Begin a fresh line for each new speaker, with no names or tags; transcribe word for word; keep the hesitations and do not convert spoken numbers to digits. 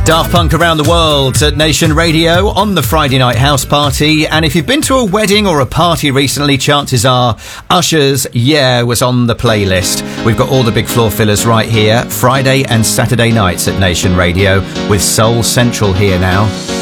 Daft Punk Around the World at Nation Radio on the Friday Night House Party. And if you've been to a wedding or a party recently, chances are Usher's Yeah was on the playlist. We've got all the big floor fillers right here, Friday and Saturday nights at Nation Radio, with Soul Central here now.